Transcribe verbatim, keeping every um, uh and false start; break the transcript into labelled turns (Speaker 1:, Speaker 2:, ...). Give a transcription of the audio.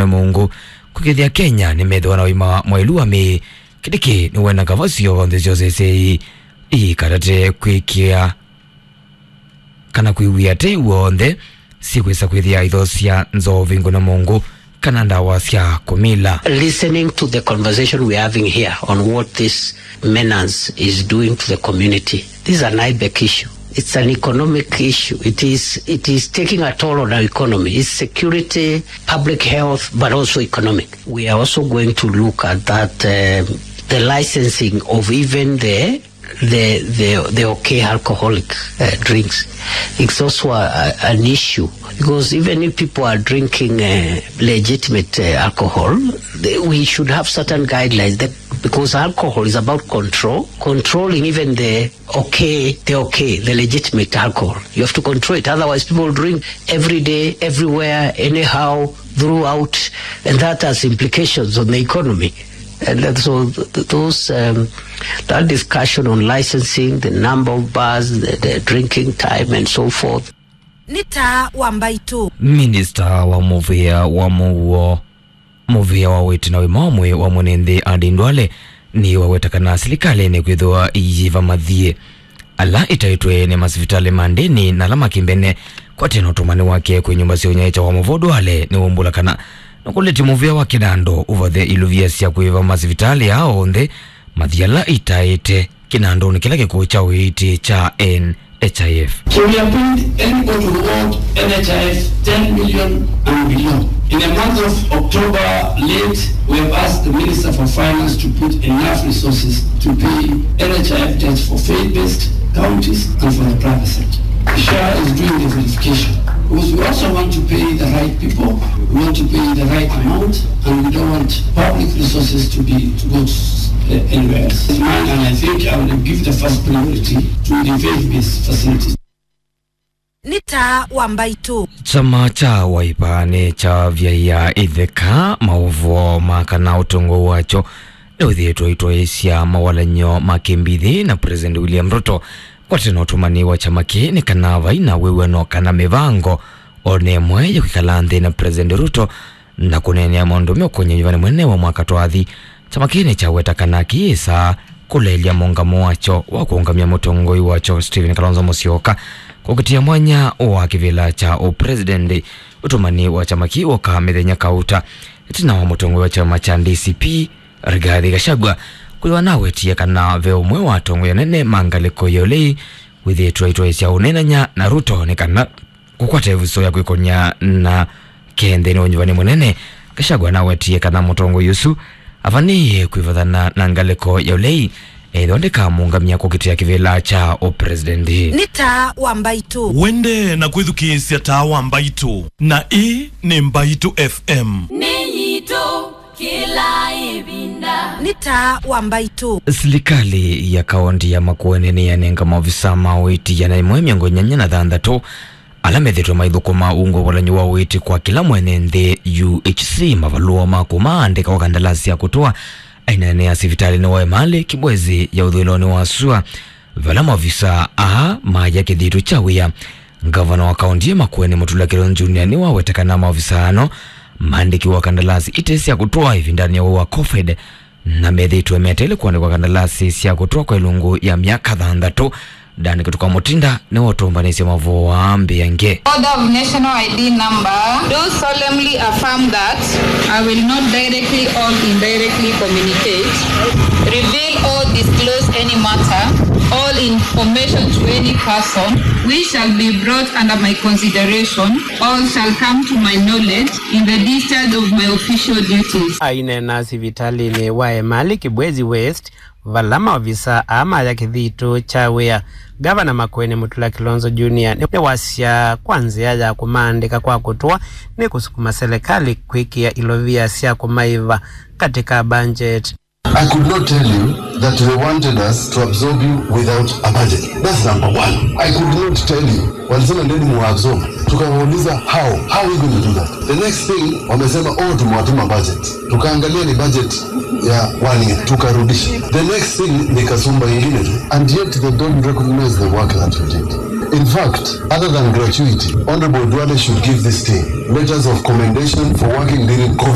Speaker 1: na Mungu kukithia Kenya ni methwa na wima mwailu ame kidiki ni wena gavasio on the Jose i karate kwikia kana kwiwia te wonde sikwisa kwithia itho cia nzovingo na Mungu kana ndawa cia kumila.
Speaker 2: Listening to the conversation we're having here on what this menace is doing to the community, this is an I B E C issue. It's an economic issue. It is it is taking a toll on our economy. It's security, public health, but also economic. We are also going to look at that uh, the licensing of even the the the, the okay alcoholic uh, drinks. It's also a, a, an issue because even if people are drinking uh, legitimate uh, alcohol, they, we should have certain guidelines that, because alcohol is about control, controlling even the okay, the okay, the legitimate alcohol. You have to control it. Otherwise, people drink every day, everywhere, anyhow, throughout, and that has implications on the economy. And then so th- those um, that discussion on licensing, the number of bars, the, the drinking time, and so forth.
Speaker 3: Nita Wambaitu,
Speaker 1: Minister wa Muvia wa Muwo Muvia wa witi na wimamwe wa mwenende Adindwale ni wawetakana serikali ni kwithwa iyiva mathie ala itaitwe ne masivitale mandeni na lama kimbene kwa tena utumani wake kwe nyumba cia unyaecha wa Muvodwale ni umbula kana nakuleti Muvia wa Kinando uvathe iluvia cia kuiva masivitale hao onde mathiala itaite Kinando ni kila kikuo cha witi cha N H I F.
Speaker 4: So we have been anybody who want N H I F ten million and below. In the month of October late, we have asked the Minister for Finance to put enough resources to pay N H I F debts for faith-based counties and for the private sector. The S H A is doing the verification because we also want to pay the right people, we want to pay the right amount, and we don't want public resources to be to go uh, anywhere else. And I think I will give the first priority to the faith-based facilities.
Speaker 3: Nita Wambaitu,
Speaker 1: Chama cha Waipane cha vyaya itheka mauvo makana utongo wacho lewthi tuitwa isia mawalanyo makimbithi na President William Ruto kwa tena utumani wa chama kini kana vaina wewe no kana mivango one mwe ya kikalanthi na President Ruto na kunenia maundu kwenye nyivani mwene wa mwaka twathi chama kini cha weta kana kiisa kulelia mongamo wacho wa kuungamia mutongoi wacho Stephen Kalonzo Musyoka kukitia mwanya wa kivila cha o president utumani wa chama kiwo ka mithenya kauta itina wa mutongoi wa chama cha D C P Rigathi Gachagua kuliwa nawe tia kana veo mwe wa tongo ya nene mangaliko yolei withi tuwaitwa isia unenanya na Ruto ni kana kukwata evuso ya kuikonya na kende ni onyuvani mwenene Gachagua nawe tia kana mutongo yusu avaniye kuivathana na ngaliko yolei edondeka mungamia kukitia kivila cha o president.
Speaker 3: Nita Wambaitu,
Speaker 5: wende na kwithukisia ta Wambaitu na i ni Mbaitu F M
Speaker 3: Neyito kila ibinda. Nita Wambaitu,
Speaker 1: serikali ya kaunti ya Makueni ni yanenga maofisa mawiti yanaimwe miongo nyanya na thandatu alamethitwe maithukuma ungo walanyi wa witi kwa kila mwene nthi U H C mavalua makuma andika wa kandalasi ya kutoa aina ya sivitali na waemale kibwezi ya udhuloni wa sua vala maofisa aha maja kithitu chawia gavana wa kaunti ya Makueni Mutula Kilonzo Junior ni wawetekana maofisa ano maandiki wa kandalasi itesi ya kutoa hivi ndani ya wa COVID na methitwe metele kuandikwa kandalasi sia kutoa kwa ilungu ya miaka thandatu dani kutoka Mutinda ni watombanisi mavuo wa ambi yange.
Speaker 6: Order of National I D number do solemnly affirm that I will not directly or indirectly communicate, reveal or disclose any matter, all information to any person which shall be brought under my consideration, all shall come to my knowledge in the discharge of my official duties.
Speaker 7: Aine na sivitali ni waemali kibwezi West valama ofisa ama ya kithitu chawea Gavana Makueni Mutula Kilonzo Junior ni wasia kwanzia ya kumandika kwa kutoa ni kusukuma serikali kwikia ilovia sia kumaiva katika budget.
Speaker 8: I could not tell you that they wanted us to absorb you without a budget. That's number one. I could not tell you. Walisema ndeni muabsorb. Tukawauliza how? How are we going to do that? The next thing, wamesema oh tumewatuma budget. Tukaangalia ni budget ya one year. Tukarudisha. The next thing ni kasumba ingine tu. And yet they don't recognize the work that we did. In fact, other than gratuity, Honorable Duale should give this thing letters of commendation for working during COVID.